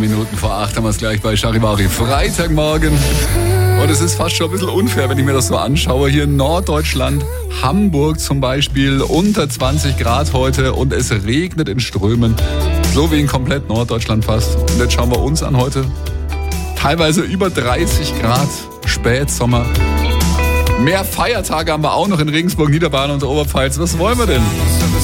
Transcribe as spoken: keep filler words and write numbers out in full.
Minuten vor acht haben wir es gleich bei Charivari. Freitagmorgen. Und es ist fast schon ein bisschen unfair, wenn ich mir das so anschaue. Hier in Norddeutschland, Hamburg zum Beispiel, unter zwanzig Grad heute und es regnet in Strömen. So wie in komplett Norddeutschland fast. Und jetzt schauen wir uns an heute. Teilweise über dreißig Grad, Spätsommer. Mehr Feiertage haben wir auch noch in Regensburg, Niederbayern und der Oberpfalz. Was wollen wir denn?